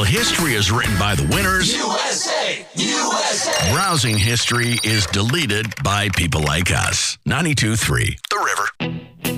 history is written by the winners, USA! USA! browsing history is deleted by people like us. 92.3 The River.